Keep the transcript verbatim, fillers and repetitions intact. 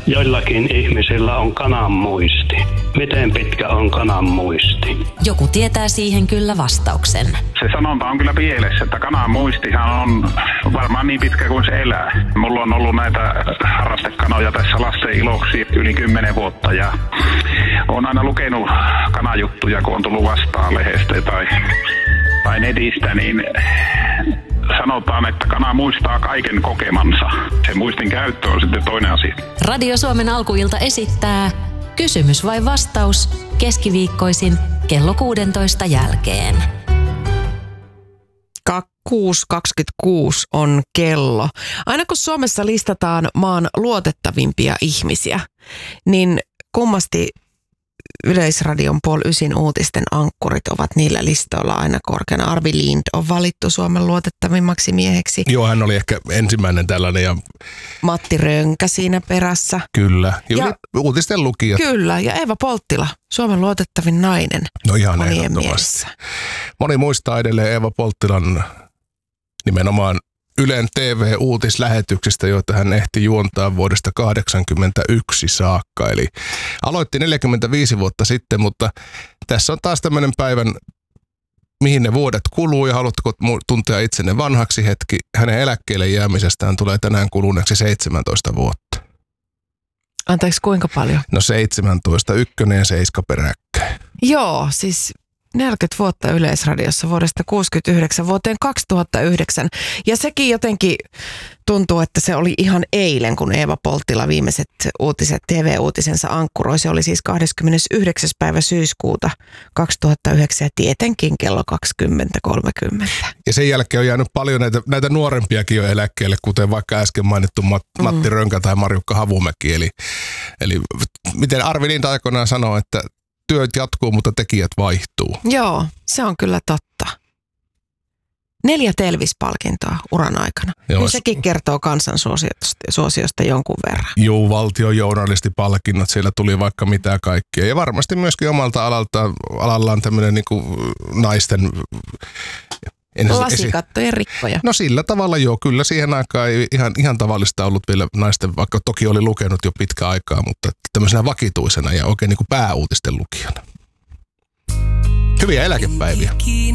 Joillakin ihmisillä on kanan muisti. Miten pitkä on kanan muisti? Joku tietää siihen kyllä vastauksen. Se sanonta on kyllä pielessä, että kanan muistihan on varmaan niin pitkä kuin se elää. Mulla on ollut näitä harrastekanoja tässä lasten iloksi yli kymmenen vuotta ja olen aina lukenut kanajuttuja, kun on tullut vastaan lehdestä tai, tai netistä, niin sanotaan, että kana muistaa kaiken kokemansa. Se muistin käyttö on sitten toinen asia. Radio Suomen alkuilta esittää kysymys vai vastaus keskiviikkoisin kello kuusitoista jälkeen. kuusi kaksikymmentäkuusi on kello. Aina kun Suomessa listataan maan luotettavimpia ihmisiä, niin kummasti Yleisradion puoli ysin uutisten ankkurit ovat niillä listoilla aina korkeana. Arvi Lind on valittu Suomen luotettavimmaksi mieheksi. Joo, hän oli ehkä ensimmäinen tällainen. Ja Matti Rönkä siinä perässä. Kyllä, ja, ja uutisten lukijat. Kyllä, ja Eeva Polttila, Suomen luotettavin nainen. No ihan monien ehdottomasti. mielessä. Moni muistaa edelleen Eeva Polttilan nimenomaan Ylen T V-uutislähetyksistä, joita hän ehti juontaa vuodesta kahdeksankymmentäyksi saakka. Eli aloitti neljäkymmentäviisi vuotta sitten, mutta tässä on taas tämmöinen päivän, mihin ne vuodet kuluu ja haluatteko tuntea itsenne vanhaksi hetki. Hänen eläkkeelle jäämisestään tulee tänään kuluneeksi seitsemäntoista vuotta. Anteeksi, kuinka paljon? No seitsemäntoista, ykkönen ja seiska peräkkäin. Joo, siis neljäkymmentä vuotta Yleisradiossa vuodesta kuusikymmentäyhdeksän vuoteen kaksituhattayhdeksän. Ja sekin jotenkin tuntuu, että se oli ihan eilen, kun Eeva Polttila viimeiset uutiset, T V-uutisensa ankkuroi. Se oli siis kahdeskymmenesyhdeksäs päivä syyskuuta kaksituhattayhdeksän ja tietenkin kello kaksikymmentä kolmekymmentä. Ja sen jälkeen on jäänyt paljon näitä, näitä nuorempiakin jo eläkkeelle, kuten vaikka äsken mainittu Mat, mm. Matti Rönkä tai Marjukka Havumäki. Eli, eli miten Arvi Lind aikoinaan sanoo, että työt jatkuu, mutta tekijät vaihtuu. Joo, se on kyllä totta. Neljä Telvis-palkintoa uran aikana. Joo, niin sekin kertoo kansansuosiosta suosiosta jonkun verran. Joo, valtion journalistipalkinnot, siellä tuli vaikka mitä kaikkea. Ja varmasti myöskin omalta alalta, alallaan tämmöinen niin kuin naisten lasikattojen rikkoja. No sillä tavalla joo, kyllä siihen aikaan ei ihan, ihan tavallista ollut vielä naisten, vaikka toki oli lukenut jo pitkä aikaa, mutta tämmöisenä vakituisena ja oikein niin kuin pääuutisten lukijana. Hyviä eläkepäiviä.